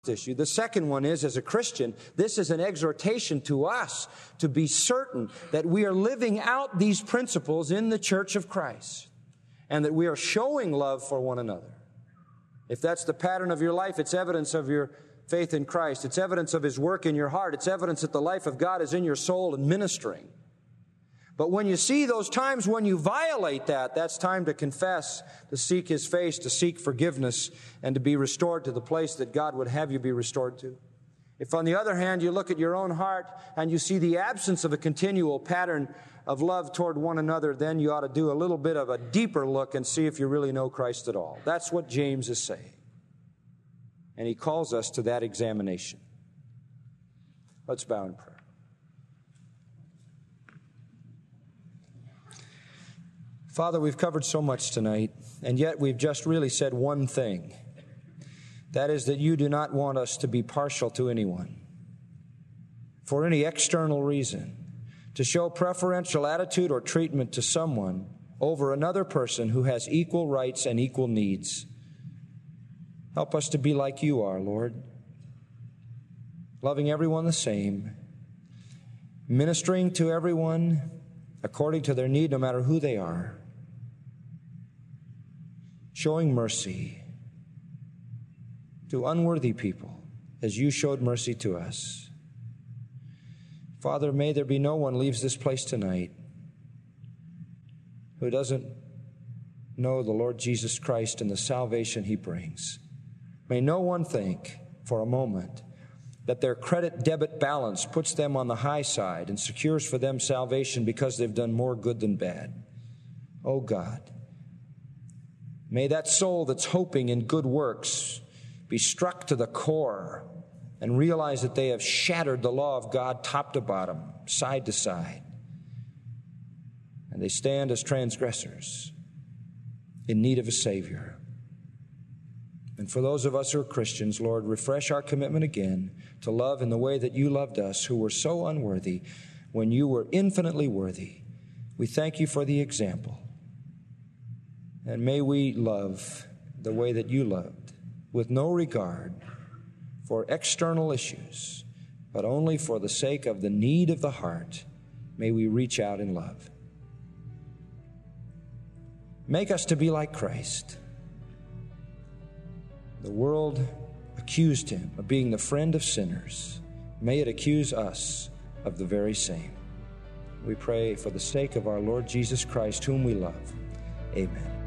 issue. The second one is, as a Christian, this is an exhortation to us to be certain that we are living out these principles in the church of Christ and that we are showing love for one another. If that's the pattern of your life, it's evidence of your faith in Christ. It's evidence of His work in your heart. It's evidence that the life of God is in your soul and ministering. But when you see those times when you violate that, that's time to confess, to seek His face, to seek forgiveness, and to be restored to the place that God would have you be restored to. If, on the other hand, you look at your own heart and you see the absence of a continual pattern of love toward one another, then you ought to do a little bit of a deeper look and see if you really know Christ at all. That's what James is saying. And he calls us to that examination. Let's bow in prayer. Father, we've covered so much tonight, and yet we've just really said one thing. That is that you do not want us to be partial to anyone for any external reason, to show preferential attitude or treatment to someone over another person who has equal rights and equal needs. Help us to be like you are, Lord, loving everyone the same, ministering to everyone according to their need, no matter who they are, showing mercy to unworthy people as you showed mercy to us. Father, may there be no one leaves this place tonight who doesn't know the Lord Jesus Christ and the salvation He brings. May no one think for a moment that their credit debit balance puts them on the high side and secures for them salvation because they've done more good than bad. Oh God, may that soul that's hoping in good works be struck to the core and realize that they have shattered the law of God top to bottom, side to side. And they stand as transgressors in need of a Savior. And for those of us who are Christians, Lord, refresh our commitment again to love in the way that you loved us, who were so unworthy when you were infinitely worthy. We thank you for the example. And may we love the way that you loved, with no regard for external issues, but only for the sake of the need of the heart. May we reach out in love. Make us to be like Christ. The world accused him of being the friend of sinners. May it accuse us of the very same. We pray for the sake of our Lord Jesus Christ, whom we love. Amen.